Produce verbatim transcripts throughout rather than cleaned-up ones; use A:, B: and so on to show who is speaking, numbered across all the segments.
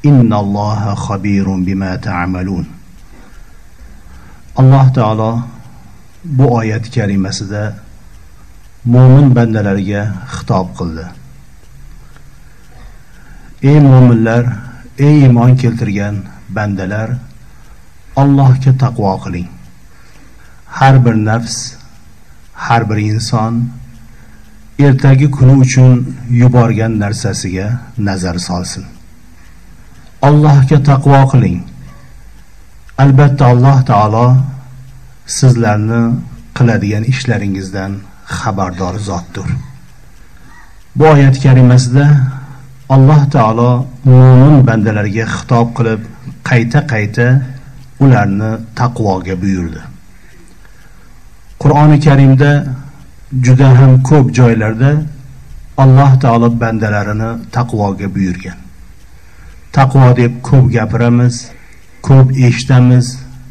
A: innalloha xabirun bima ta'malun. Alloh taolo bu oyat karimasida mo'min bandalarga xitob qildi. Ey mo'minlar, ey iymon keltirgan bandalar, Allohga taqvo qiling. Har bir nafs, har bir inson ertagi kuni uchun yuborgan narsasiga nazar solsin. Allohga taqvo qiling. Albatta Alloh taolo sizlarni qiladigan ishlaringizdan xabardor zotdir. Bu oyat karimasida Alloh taolo mo'min bandalarga xitob qilib, qayta-qayta ularni taqvoga buyurdi. Qur'oni Karimda juda ham ko'p joylarda Alloh taolo bandalarini taqvoga buyurgan. Taqvo deb ko'p gapiramiz, ko'p eshitamiz.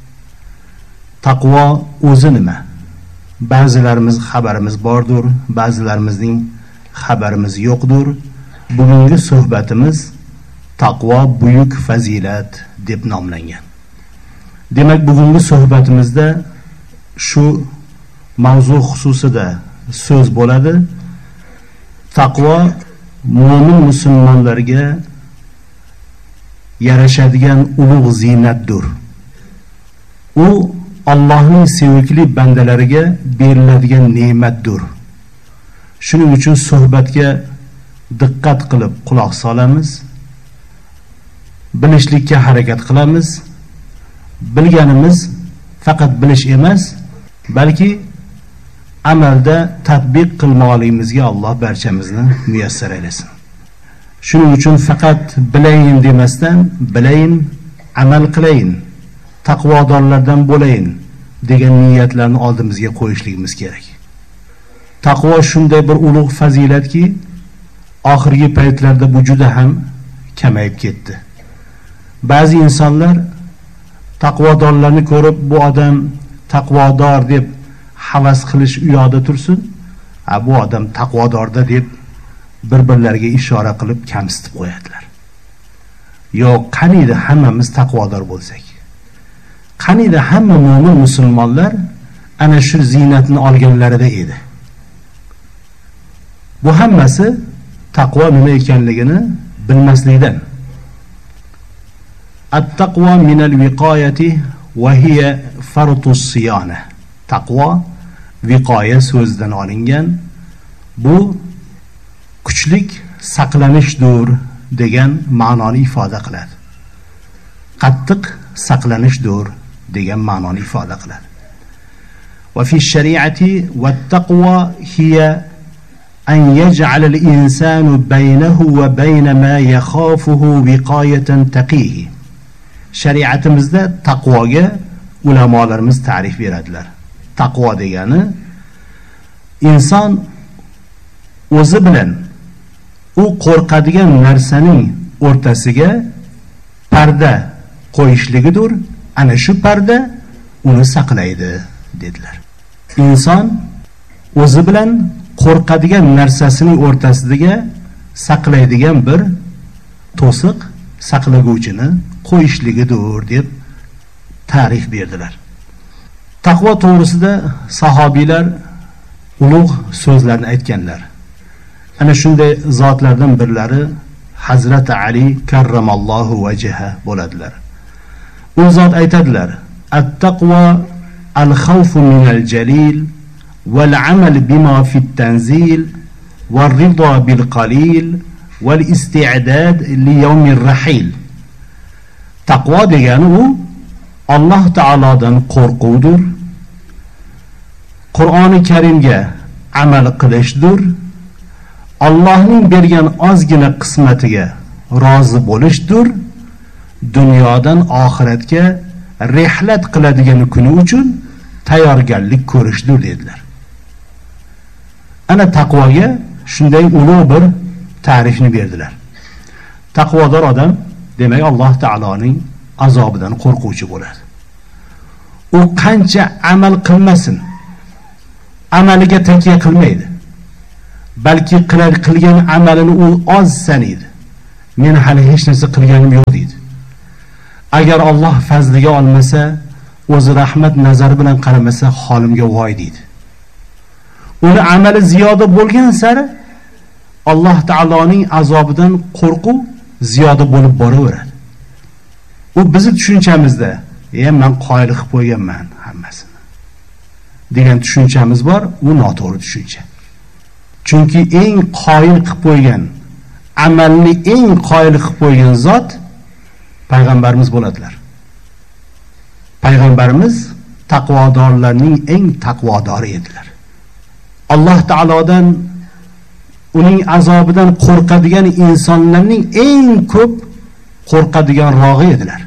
A: Taqvo o'zi nima? Ba'zilarimiz xabarimiz bordir, ba'zilarimizning xabarimiz yo'qdir. Bugungi suhbatimiz taqvo buyuk fazilat deb nomlangan. Demak, bugungi suhbatimizda shu mavzu xususida so'z bo'ladi. Taqvo mo'min musulmonlarga yarashadigan ulug' ziynatdir. U Allohning sevimli bandalariga beriladigan ne'matdir. Shuning uchun suhbatga diqqat qilib quloq solamiz. Bilishlikka harakat qilamiz. Bilganimiz faqat bilish emas, balki amalda tatbiq qilmoqligimizga Alloh barchamizni muyassar aylasin. Shuning uchun faqat bilayin demasdan, bilayin, amal qilayin, taqvodorlardan bo'layin degan niyatlarni oldimizga qo'yishligimiz kerak. Taqvo shunday bir ulug' fazilatki, oxirgi paytlarda bu juda ham kamayib ketdi. Ba'zi insonlar taqvodorlarni ko'rib, bu odam taqvodor deb havas qilish u yoqda tursin, ha bu odam taqvodorda deb bir-birlariga ishora qilib kamsitib qo'yadilar. Yo'q, qaniydi hammamiz taqvodor bo'lsak, qaniydi hamma mo'min musulmonlar ana shu ziynatni olganlarida edi. Bu hammasi taqvo nima ekanligini bilmaslikdan. At-taqvo minal viqoyati va hiya fartus siyana. Taqvo viqoya so'zidan olingan. Bu kuchlik saqlanishdir degan ma'noni ifoda qiladi. Qattiq saqlanishdir degan ma'noni ifoda qiladi. Va fi shariati wat-taqvo hiya an yaj'al al-insanu baynahu va bayna ma yakhafuhu viqoyatan taqihi. Shariatimizda taqvoga ulamolarimiz ta'rif beradilar. Taqvo degani inson o'zi bilan u qo'rqadigan narsaning o'rtasiga parda qo'yishligidir. Ana shu parda uni saqlaydi dedilar. Inson o'zi bilan qo'rqadigan narsasining o'rtasiga saqlaydigan bir to'siq, saqlaguvchini qo'yishligidir deb ta'rif berdilar. Taqvo to'g'risida sahobiylar ulug' so'zlarni aytganlar. Ana shunday zotlardan birlari Hazrat Ali karramallohu vajha bo'ladilar. U zot aytadilar: "At-taqvo al-khawfu minal jalil wal amal bima fi at-tanzil wal ridha bil qalil wal isti'dad li yawmir rahil." Taqvo degani u Alloh taolodan qo'rquvdir, Qur'oni Karimga amal qilishdir, Allohning bergan ozgina qismatiga rozi bo'lishdir, dunyodan oxiratga rihlat qiladigan kuni uchun tayyorgarlik ko'rishdir dedilar. Ana taqvoga shunday ulug' bir ta'rifni berdilar. Taqvodor odam demak Alloh taoloning azobidan qo'rquvchi bo'ladi. U qancha amal qilmasin, amaliga takya qilmaydi. Balki qilar qilgan amalini u oz sanaydi. men hali hech narsa qilganim yo'q deydi. Agar Alloh fazliga olmasa, o'zi rahmat nazari bilan qaramasa, holimga voy deydi. Uni amali ziyoda bo'lgan sari Alloh taoloning azobidan qo'rquv ziyoda bo'lib boraveradi. U bizning tushunchamizda, "E, men qoyil qilib qo'yganman hammasini" degan tushunchamiz bor, u noto'g'ri tushuncha. Chunki eng qoyil qilib qo'ygan, amalni eng qoyil qilib qo'ygan zot payg'ambarimiz bo'ladilar. Payg'ambarimiz taqvodorlarning eng taqvodori edilar. Alloh taolodan, uning azobidan qo'rqadigan insonlarning eng ko'p qo'rqadigan rog'i edilar.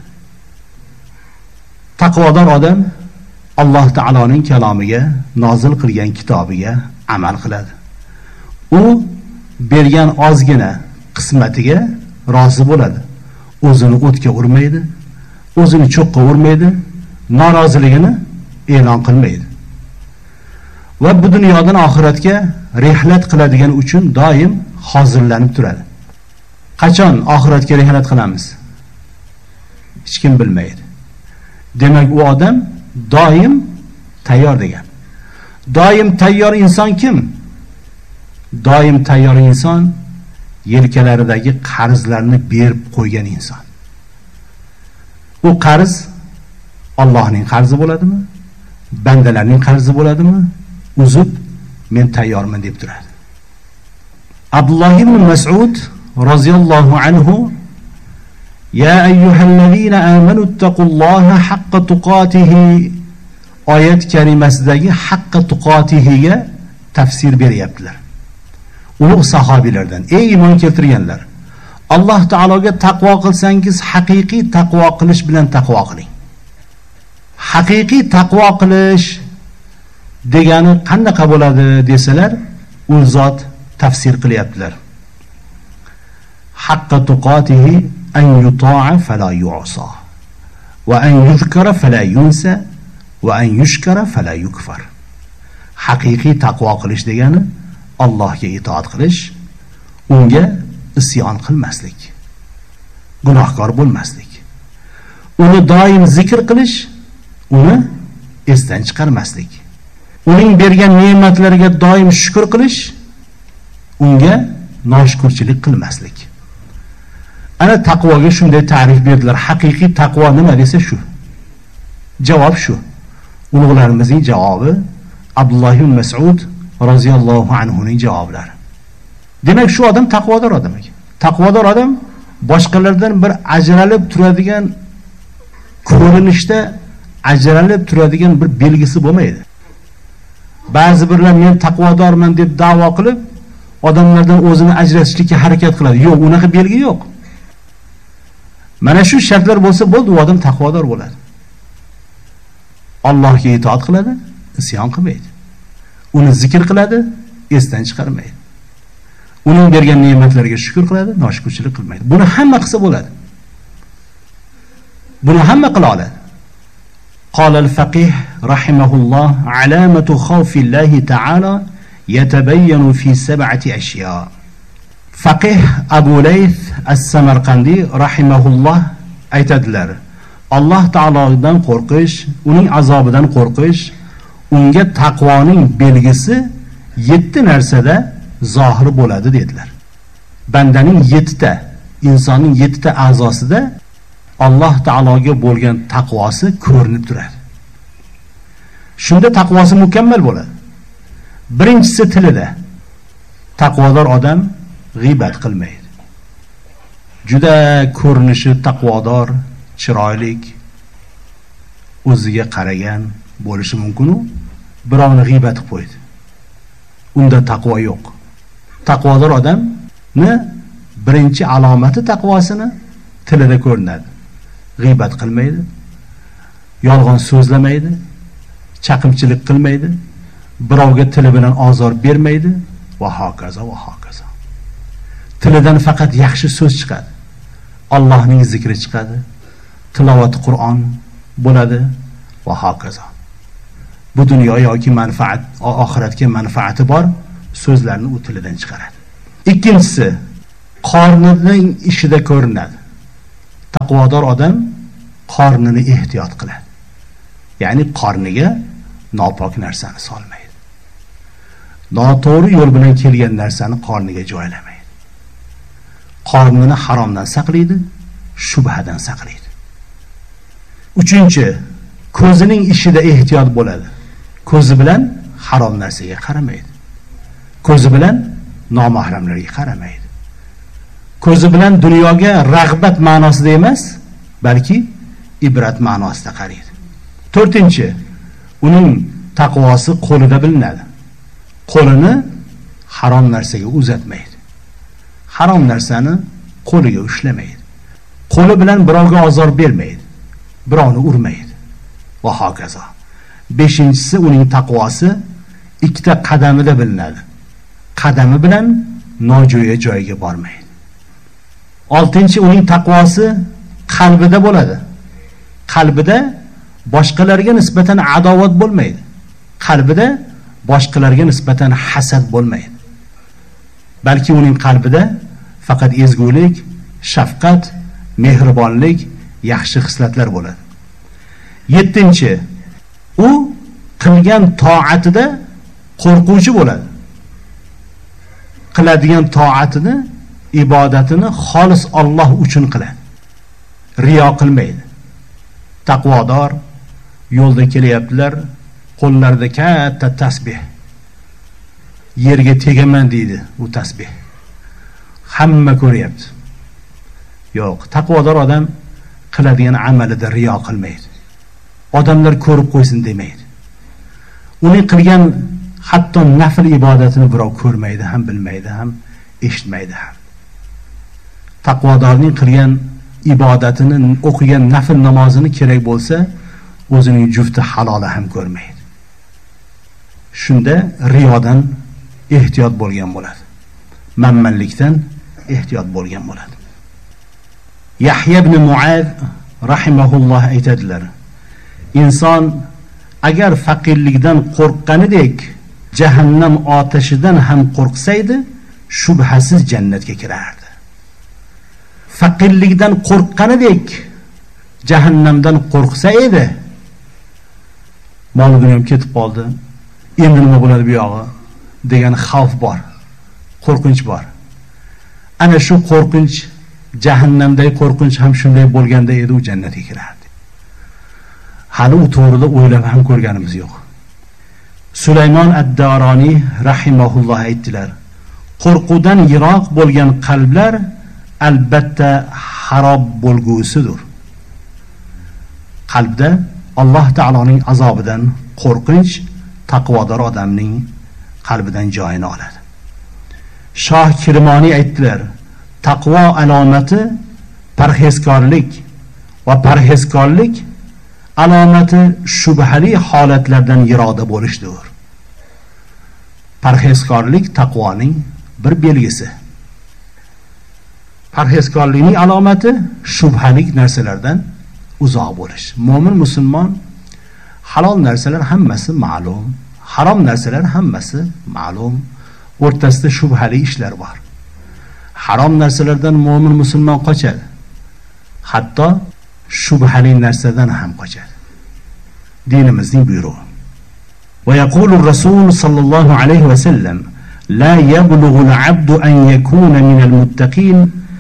A: Taqvodor odam Alloh taoloning kalomiga, nozil qilgan kitobiga amal qiladi. U bergan ozgina qismatiga rozi bo'ladi. O'zini o'tga urmaydi, o'zini cho'qqa urmaydi, noroziligini e'lon qilmaydi. Va bu dunyodan oxiratga rihlat qiladigan uchun doim hozirlanib turadi. Qachon oxiratga rihlat qilamiz? Hech kim bilmaydi. Demak, u odam doim tayyor degan. Doim tayyor inson kim? Doim tayyor inson yelkalaridagi qarzlarni berib qo'ygan inson. U qarz Allohning qarzi bo'ladimi? Bandalarning qarzi bo'ladimi? Uzib, men tayyorman deb turadi. Abdullah ibn Mas'ud roziyallohu anhu: "Ya ayyuhallazina amanu taqulloha haqqa tuqatihi" oyat karimasidagi haqqa tuqatihiga tafsir beryaptilar. Ulug' sahobilardan, ey iymon keltirganlar, Alloh taologa taqvo qilsangiz, haqiqiy taqvo qilish bilan taqvo qiling. Haqiqiy taqvo qilish degani qanaqa bo'ladi desalar, u zot tafsir qilyaptilar. Haqqa tuqatihi an yuta'a fala yu'sa va an yuzkara fala yunsa va an yushkara fala yukfar. Haqiqiy taqvo qilish degani Allohga itoat qilish, unga isyon qilmaslik, gunohkor bo'lmaslik, uni doim zikr qilish, uni esdan chiqarmaslik, uning bergan ne'matlariga doim shukr qilish, unga noshukrchilik qilmaslik. Ana taqvoga shunday ta'rif berdilar. Haqiqiy taqvo nima desa shu. Javob shu. Ulug'larimizning javobi Abdullah ibn Mas'ud roziyallohu anhu ning javoblari. Demak, shu odam taqvodor odam ekan. Taqvodor odam boshqalardan bir ajralib turadigan, ko'rinishda ajralib turadigan bir belgisi bo'lmaydi. Ba'zi birlar men taqvodorman deb da'vo qilib, odamlardan o'zini ajratishlikka harakat qiladi. Yo'q, unaqa belgi yo'q. Mana shu shartlar bo'lsa bo'ldi, u odam taqvodor bo'ladi. Allohga itoat qiladi, isyon qilmaydi. Uni zikr qiladi, esdan chiqarmaydi. Uning bergan ne'matlariga shukr qiladi, noshukrchilik qilmaydi. Buni hamma qilsa bo'ladi. Buni hamma qila oladi. قال الفقيه رحمه الله: علامة خوف الله تعالى يتبين في سبعة أشياء. فقيه أبو ليث السمرقندي رحمه الله aytadilar: Alloh taolodan qo'rqish, uning azobidan qo'rqish, unga taqvoning belgisi yetti narsada zohir bo'ladi dedilar. Bandaning yettita, insonning yettita a'zosida Alloh taologa bo'lgan taqvosi ko'rinib turadi. Shunda taqvosi mukammal bo'ladi. Birinchisi tilida. Taqvodor odam g'iybat qilmaydi. Juda ko'rinishi taqvodor, chiroyli, o'ziga qaragan bo'lishi mumkin-u, birovni g'iybat qilib qo'ydi. Unda taqvo yo'q. Taqvodor odamni birinchi alomati taqvosini tilida ko'rinadi. G'iybat qilmaydi, yolg'on so'zlamaydi, chaqimchilik qilmaydi, birovga tili bilan ozor bermaydi va hokazo va hokazo. Tilidan faqat yaxshi so'z chiqadi. Allohning zikri chiqadi, tilovat Qur'on bo'ladi va hokazo. Bu dunyo yoki manfaat, oxiratga manfaati bor so'zlarni u tilidan chiqaradi. Ikkinchisi, qornining ishida ko'rinadi. Taqvodor odam qornini ehtiyot qiladi. Ya'ni qorniga nopok narsani solmaydi. Noto'g'ri yo'l bilan kelgan narsani qorniga joylamaydi. Qornini haromdan saqlaydi, shubhadan saqlaydi. Uchinchi, ko'zining ishida ehtiyot bo'ladi. Ko'zi bilan harom narsaga qaramaydi. Ko'zi bilan nomahramlarga qaramaydi. Ko'zi bilan dunyoga rag'bat ma'nosida emas, balki ibrat ma'nosida qaraydi. To'rtinchi, uning taqvosi qo'lida bilinadi. Qo'lini harom narsaga uzatmaydi. Harom narsani qo'liga ushlamaydi. Qo'li bilan birovga ozor bermaydi. Birovni urmaydi. Va hokazo. Beshinchisi, uning taqvosi ikkita qadamida bilinadi. Qadami bilan nojo'ya joyga bormaydi. Oltinchi, uning taqvosi qalbida bo'ladi. Qalbida boshqalarga nisbatan adovat bo'lmaydi. Qalbida boshqalarga nisbatan hasad bo'lmaydi. Balki uning qalbida faqat ezgulik, shafqat, mehribonlik, yaxshi xislatlar bo'ladi. Yettinchi, u qilgan to'atida qo'rquvchi bo'ladi. Qiladigan to'atini, ibodatini xolis Alloh uchun qiladi. Riyo qilmaydi. Taqvodor yo'lda kelyaptilar, qo'llarida katta tasbih. Yerga tegaman deydi u tasbih. Hamma ko'ryapti. Yo'q, taqvodor odam qiladigan amalida riyo qilmaydi. Odamlar ko'rib qo'ysin demaydi. Uning qilgan hatto nafl ibodatini birov ko'rmaydi, ham bilmaydi, ham eshitmaydi ham. Taqvodorning qilgan ibodatini, o'qigan nafl namozini kerak bo'lsa, o'zining jufti haloli ham ko'rmaydi. Shunda riyodan ehtiyot bo'lgan bo'ladi. Manmanlikdan ehtiyot bo'lgan bo'ladi. Yahya ibn Muaz rahimahulloh aytadilar: inson agar faqirlikdan qo'rqqanidek jahannam otashidan ham qo'rqsaydi, shubhasiz jannatga kirardi. Faqirlikdan qo'rqqanidek jahannamdan qo'rqsa edi, mol dunyom ketib qoldi, endi nima bo'ladi bu yog'i degan xavf bor, qo'rqinch bor. Ana shu qo'rqinch, jahannamdagi qo'rqinch ham shunday bo'lganda edi, u jannatga kirardi. Hali u to'g'rida o'ylab ham ko'rganimiz yo'q. Sulaymon ad-Daroniy rahimahulloh aytdilar: qo'rquvdan yiroq bo'lgan qalblar albatta xarob bo'lgusidir. Qalbda Alloh taoloning azobidan qo'rqinch taqvodor odamning qalbidan joyini oladi. Shoh Kirmoniy aytdilar: taqvo alomati parhezkorlik va parhezkorlik alomati shubhali holatlardan yiroqda bo'lishdir. Parhezkorlik taqvoning bir belgisi. Parhezkorlikning alomati shubhali narsalardan uzoq bo'lish. Mo'min musulmon halol narsalar hammasi ma'lum, harom narsalar hammasi ma'lum, o'rtasida shubhali ishlar bor. Harom narsalardan mo'min musulmon qochadi. Hatto shubhali narsadan ham qochadi. Dinimizning buyrug'i. Va yaqulu ar-rasul sallallohu alayhi va sallam: la yablughu al-'abdu an yakuna min al-muttaqin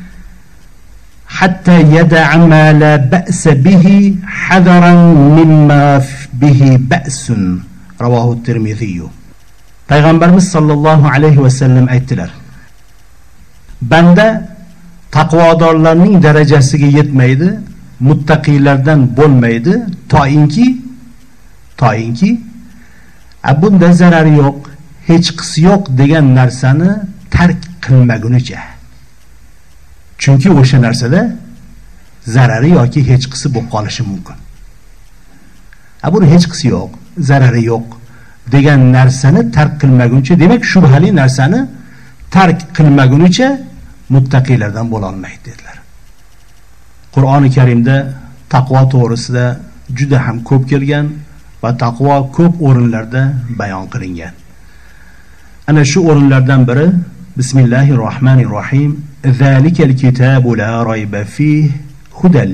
A: hatta yada'a ma la ba'sa bihi hadaran mimma bihi ba'sun. Ravohu at-Tirmidhi. Payg'ambarimiz sallallohu alayhi va sallam aytdilar: banda taqvodorlarning darajasiga yetmaydi, muttaqiylardan bo'lmaydi, toinki toinki bunda zarar yo'q, hech qisi yo'q degan narsani tark qilmagunicha. Chunki o'sha narsada zarari yoki hech qisi bo'lib qolishi mumkin. Buni hech qisi yo'q, zarari yo'q degan narsani tark qilmaguncha, demak shubhali narsani tark qilmagunicha muttaqiylardan bo'la olmaydi dedilar. Qur'oni Karimda taqvo to'g'risida juda ham ko'p kelgan va taqvo ko'p o'rinlarda bayon qilingan. Ana shu o'rinlardan biri Bismillahir Rohmanir Rohim Zalikal kitabu la rayba fihi hudal